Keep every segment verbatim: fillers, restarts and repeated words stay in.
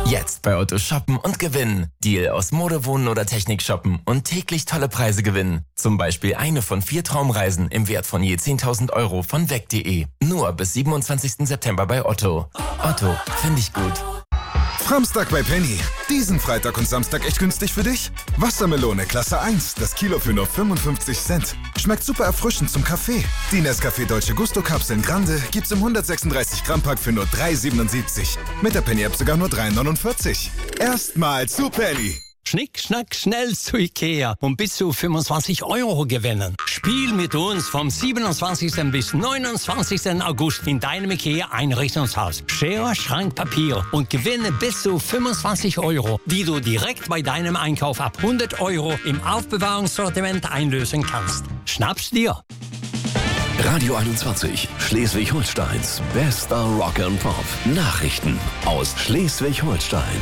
Jetzt bei Otto shoppen und gewinnen. Deal aus Mode, Wohnen oder Technik shoppen und täglich tolle Preise gewinnen. Zum Beispiel eine von vier Traumreisen im Wert von je zehntausend Euro von weg punkt de. Nur bis siebenundzwanzigsten September bei Otto. Otto, finde ich gut. Framstag bei Penny. Diesen Freitag und Samstag echt günstig für dich? Wassermelone Klasse eins, das Kilo für nur fünfundfünfzig Cent. Schmeckt super erfrischend zum Kaffee. Die Nescafé Dolce Gusto Kapseln Grande gibt's im hundertsechsunddreißig Gramm Pack für nur drei siebenundsiebzig. Mit der Penny App sogar nur drei neunundvierzig. Erstmal zu Penny. Schnick, schnack, schnell zu Ikea und bis zu fünfundzwanzig Euro gewinnen. Spiel mit uns vom siebenundzwanzigsten bis neunundzwanzigsten August in deinem Ikea-Einrichtungshaus. Schere, Schrank, Papier und gewinne bis zu fünfundzwanzig Euro, die du direkt bei deinem Einkauf ab hundert Euro im Aufbewahrungssortiment einlösen kannst. Schnapp's dir! Radio einundzwanzig, Schleswig-Holsteins bester Rock and Pop. Nachrichten aus Schleswig-Holstein.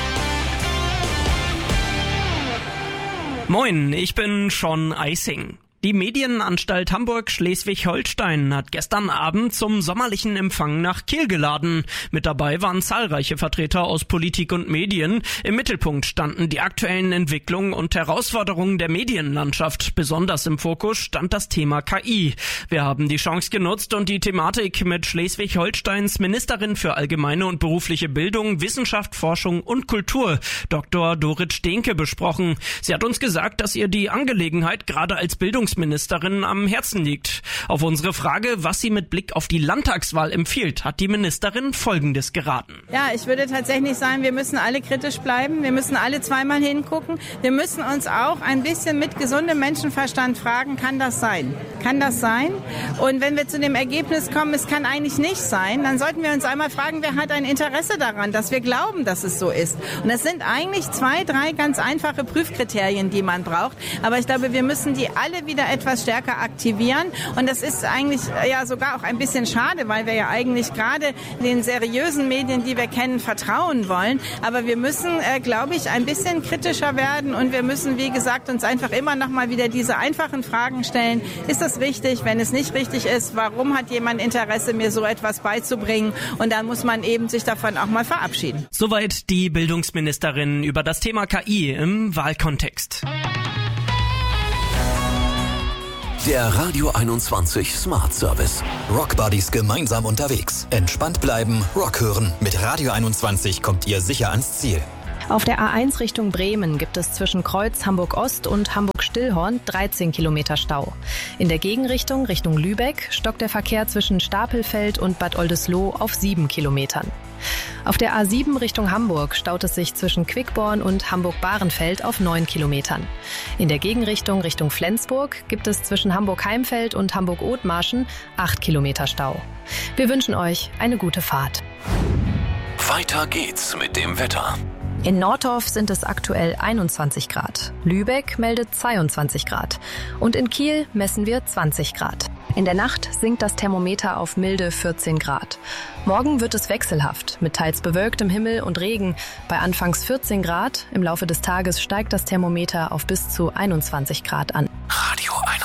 Moin, ich bin Sean Eising. Die Medienanstalt Hamburg-Schleswig-Holstein hat gestern Abend zum sommerlichen Empfang nach Kiel geladen. Mit dabei waren zahlreiche Vertreter aus Politik und Medien. Im Mittelpunkt standen die aktuellen Entwicklungen und Herausforderungen der Medienlandschaft. Besonders im Fokus stand das Thema K I. Wir haben die Chance genutzt und die Thematik mit Schleswig-Holsteins Ministerin für allgemeine und berufliche Bildung, Wissenschaft, Forschung und Kultur, Doktor Dorit Stehnke, besprochen. Sie hat uns gesagt, dass ihr die Angelegenheit gerade als Bildungs Ministerin am Herzen liegt. Auf unsere Frage, was sie mit Blick auf die Landtagswahl empfiehlt, hat die Ministerin Folgendes geraten. Ja, ich würde tatsächlich sagen, wir müssen alle kritisch bleiben. Wir müssen alle zweimal hingucken. Wir müssen uns auch ein bisschen mit gesundem Menschenverstand fragen, kann das sein? Kann das sein? Und wenn wir zu dem Ergebnis kommen, es kann eigentlich nicht sein, dann sollten wir uns einmal fragen, wer hat ein Interesse daran, dass wir glauben, dass es so ist. Und das sind eigentlich zwei, drei ganz einfache Prüfkriterien, die man braucht. Aber ich glaube, wir müssen die alle wieder etwas stärker aktivieren. Und das ist eigentlich ja sogar auch ein bisschen schade, weil wir ja eigentlich gerade den seriösen Medien, die wir kennen, vertrauen wollen. Aber wir müssen, äh, glaube ich, ein bisschen kritischer werden und wir müssen, wie gesagt, uns einfach immer noch mal wieder diese einfachen Fragen stellen. Ist das richtig? Wenn es nicht richtig ist, warum hat jemand Interesse, mir so etwas beizubringen? Und dann muss man eben sich davon auch mal verabschieden. Soweit die Bildungsministerin über das Thema K I im Wahlkontext. Der Radio einundzwanzig Smart Service. Rockbuddies gemeinsam unterwegs. Entspannt bleiben, Rock hören. Mit Radio einundzwanzig kommt ihr sicher ans Ziel. Auf der A eins Richtung Bremen gibt es zwischen Kreuz Hamburg-Ost und Hamburg-Stillhorn dreizehn Kilometer Stau. In der Gegenrichtung Richtung Lübeck stockt der Verkehr zwischen Stapelfeld und Bad Oldesloe auf sieben Kilometern. Auf der A sieben Richtung Hamburg staut es sich zwischen Quickborn und Hamburg-Bahrenfeld auf neun Kilometern. In der Gegenrichtung Richtung Flensburg gibt es zwischen Hamburg-Heimfeld und Hamburg-Othmarschen acht Kilometer Stau. Wir wünschen euch eine gute Fahrt. Weiter geht's mit dem Wetter. In Nordorf sind es aktuell einundzwanzig Grad. Lübeck meldet zweiundzwanzig Grad. Und in Kiel messen wir zwanzig Grad. In der Nacht sinkt das Thermometer auf milde vierzehn Grad. Morgen wird es wechselhaft, mit teils bewölktem Himmel und Regen. Bei anfangs vierzehn Grad. Im Laufe des Tages steigt das Thermometer auf bis zu einundzwanzig Grad an. Radio